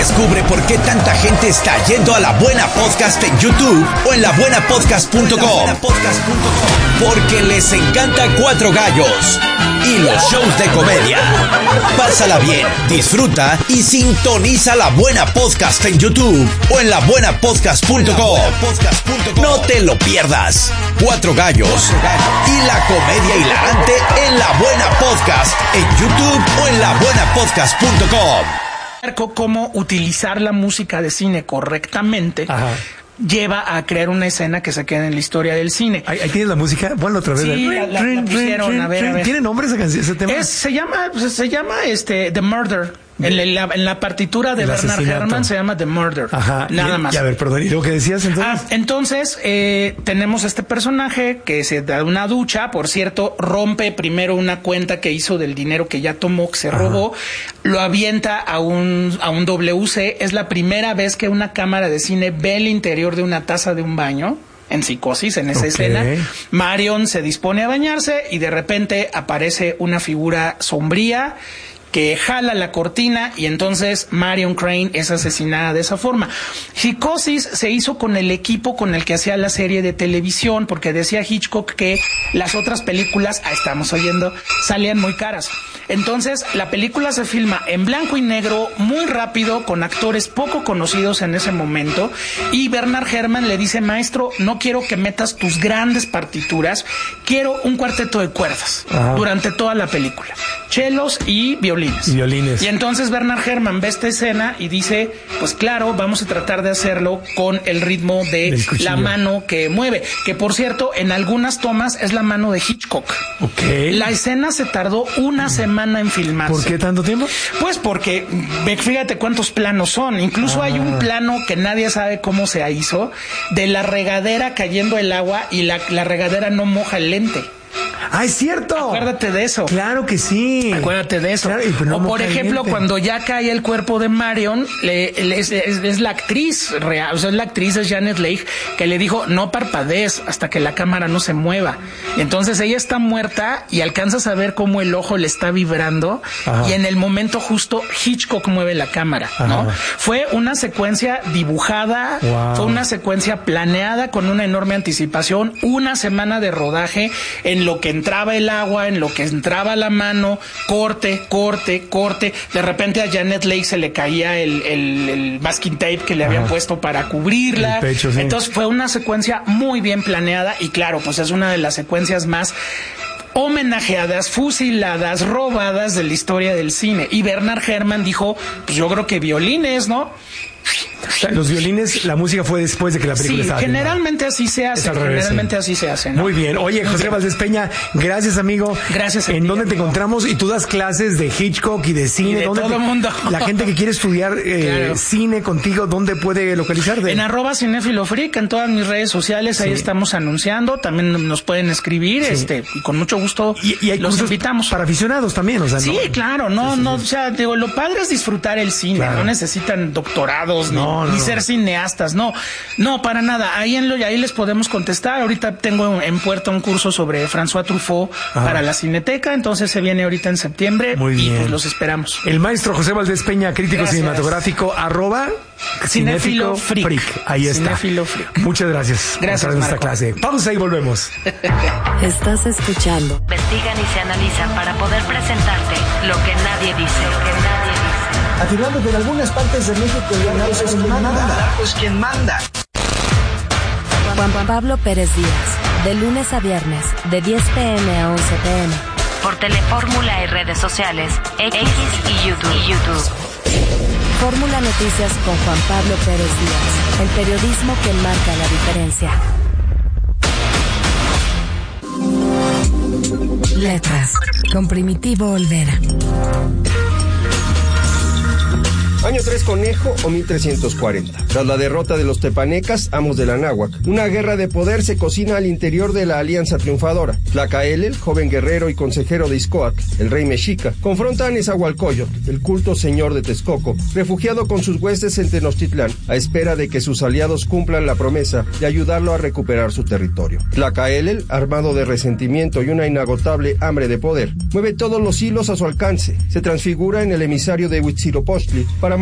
Descubre por qué tanta gente está yendo a La Buena Podcast en YouTube o en labuenapodcast.com. Porque les encanta Cuatro Gallos y los shows de comedia. Pásala bien, disfruta y sintoniza La Buena Podcast en YouTube o en labuenapodcast.com. No te lo pierdas. Cuatro Gallos y la comedia hilarante en La Buena Podcast en YouTube o en labuenapodcast.com. Cómo utilizar la música de cine correctamente. Ajá. Lleva a crear una escena que se queda en la historia del cine. Ahí tienes la música. Bueno, otra vez. Sí, la pusieron. A ver. ¿Tiene nombre ese tema? Se llama The Murder. En la partitura de Bernard Herrmann se llama The Murder. Ajá. Nada más. Y a ver, perdón, ¿y lo que decías entonces? Entonces, tenemos este personaje que se da una ducha, por cierto, rompe primero una cuenta que hizo del dinero que ya tomó, que se robó, lo avienta a un WC. Es la primera vez que una cámara de cine ve el interior de una taza de un baño. En Psicosis, en esa escena, Marion se dispone a bañarse y de repente aparece una figura sombría que jala la cortina y entonces Marion Crane es asesinada de esa forma. Psicosis se hizo con el equipo con el que hacía la serie de televisión, porque decía Hitchcock que las otras películas, estamos oyendo, salían muy caras. Entonces la película se filma en blanco y negro, muy rápido, con actores poco conocidos en ese momento, y Bernard Herrmann le dice: maestro, no quiero que metas tus grandes partituras, quiero un cuarteto de cuerdas durante toda la película, chelos y violines. Y entonces Bernard Herrmann ve esta escena y dice: pues claro, vamos a tratar de hacerlo con el ritmo de la mano que mueve, que por cierto, en algunas tomas es la mano de Hitchcock. La escena se tardó una semana en filmarse. ¿Por qué tanto tiempo? Pues porque fíjate cuántos planos son. Incluso hay un plano que nadie sabe cómo se hizo, de la regadera cayendo el agua y la regadera no moja el lente. ¡Ah, es cierto! Acuérdate de eso. Claro que sí. Acuérdate de eso. Claro, no, o por ejemplo, cuando ya cae el cuerpo de Marion, es la actriz real, o sea, la actriz es Janet Leigh, que le dijo: no parpadees hasta que la cámara no se mueva. Y entonces ella está muerta y alcanzas a ver cómo el ojo le está vibrando. Y en el momento justo Hitchcock mueve la cámara, ¿no? Fue una secuencia dibujada, fue una secuencia planeada con una enorme anticipación, una semana de rodaje en lo que entraba el agua, en lo que entraba la mano, corte. De repente a Janet Leigh se le caía el masking tape que le habían puesto para cubrirla. El pecho, sí. Entonces fue una secuencia muy bien planeada y claro, pues es una de las secuencias más homenajeadas, fusiladas, robadas de la historia del cine. Y Bernard Herrmann dijo: pues yo creo que violines, ¿no? Los violines, la música fue después de que la película estaba generalmente así se hace. Así se hace, ¿no? Muy bien. Oye, José Valdés Peña, gracias, amigo. Gracias a ti. ¿En dónde te encontramos? Y tú das clases de Hitchcock y de cine. Y de todo el mundo. La gente que quiere estudiar cine contigo, ¿dónde puede localizarte? En @cinefilofreak, en todas mis redes sociales, ahí estamos anunciando. También nos pueden escribir, y con mucho gusto y hay los invitamos. Para aficionados también, o sea, sí, claro, o sea, digo, lo padre es disfrutar el cine, no necesitan doctorados, ni ser cineastas, no, para nada. Ahí les podemos contestar. Ahorita tengo en puerta un curso sobre François Truffaut para la Cineteca, entonces se viene ahorita en septiembre. Muy bien. Y pues los esperamos. El maestro José Valdés Peña, crítico cinematográfico, Cinéfilo Freak. Ahí está. Cinéfilo Freak. Muchas gracias. Gracias, por esta clase. Pausa y volvemos. Estás escuchando. Investigan y se analizan para poder presentarte lo que nadie dice. Afirmando que en algunas partes de México el narco es quien manda. Juan Pablo Pérez Díaz, de lunes a viernes, de 10 p.m. a 11 p.m. Por Telefórmula y redes sociales, X y YouTube. Fórmula Noticias con Juan Pablo Pérez Díaz, el periodismo que marca la diferencia. Letras, con Primitivo Olvera. Año 3 Conejo o 1340. Tras la derrota de los tepanecas, amos de la náhuac, una guerra de poder se cocina al interior de la alianza triunfadora. Tlacaelel, joven guerrero y consejero de Ixcoatl, el rey mexica, confronta a Nezahualcóyotl, el culto señor de Texcoco, refugiado con sus huestes en Tenochtitlán, a espera de que sus aliados cumplan la promesa de ayudarlo a recuperar su territorio. Tlacaelel, armado de resentimiento y una inagotable hambre de poder, mueve todos los hilos a su alcance, se transfigura en el emisario de Huitzilopochtli para